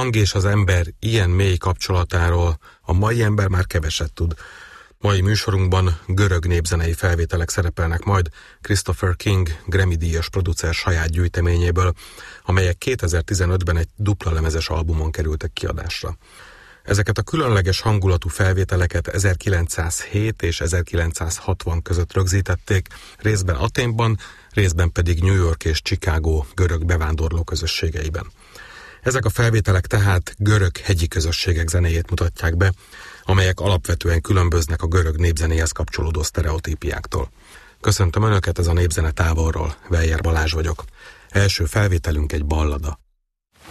hang és az ember ilyen mély kapcsolatáról a mai ember már keveset tud. Mai műsorunkban görög népzenei felvételek szerepelnek majd Christopher King Grammy-díjas producer saját gyűjteményéből, amelyek 2015-ben egy dupla lemezes albumon kerültek kiadásra. Ezeket a különleges hangulatú felvételeket 1907 és 1960 között rögzítették, részben Athénban, részben pedig New York és Chicago görög bevándorló közösségeiben. Ezek a felvételek tehát görög hegyi közösségek zenéjét mutatják be, amelyek alapvetően különböznek a görög népzenéhez kapcsolódó sztereotípiáktól. Köszöntöm Önöket, ez a Népzene távolról, Weyer Balázs vagyok. Első felvételünk egy ballada.